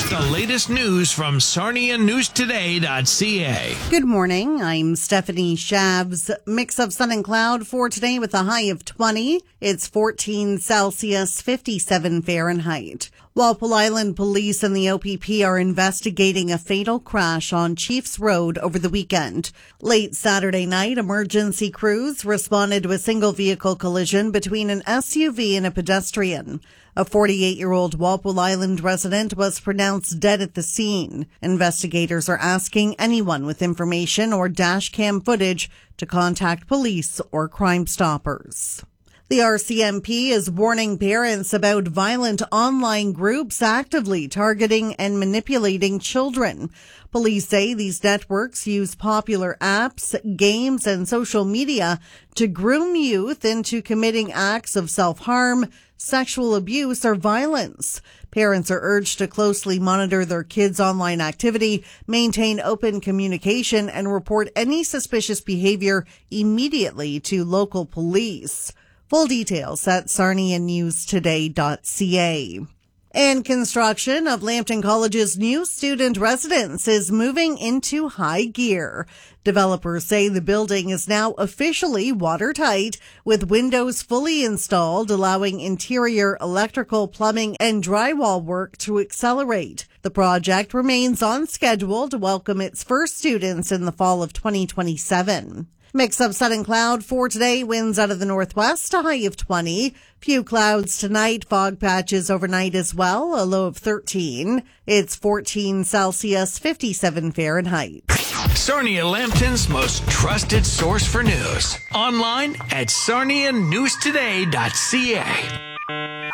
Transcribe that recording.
the latest news from SarniaNewsToday.ca. Good morning. I'm Stephanie Shabs. Mix of sun and cloud for today with a high of 20. It's 14 Celsius, 57 Fahrenheit. Walpole Island Police and the OPP are investigating a fatal crash on Chiefs Road over the weekend. Late Saturday night, emergency crews responded to a single vehicle collision between an SUV and a pedestrian. A 48-year-old Walpole Island resident was pronounced dead at the scene. Investigators are asking anyone with information or dash cam footage to contact police or Crime Stoppers. The RCMP is warning parents about violent online groups actively targeting and manipulating children. Police say these networks use popular apps, games, and social media to groom youth into committing acts of self-harm, sexual abuse, or violence. Parents are urged to closely monitor their kids' online activity, maintain open communication, and report any suspicious behavior immediately to local police. Full details at SarniaNewsToday.ca. And construction of Lambton College's new student residence is moving into high gear. Developers say the building is now officially watertight, with windows fully installed, allowing interior electrical, plumbing, and drywall work to accelerate. The project remains on schedule to welcome its first students in the fall of 2027. Mix of sun and cloud for today. Winds out of the northwest, a high of 20. Few clouds tonight. Fog patches overnight as well, a low of 13. It's 14 Celsius, 57 Fahrenheit. Sarnia Lambton's most trusted source for news. Online at SarniaNewsToday.ca.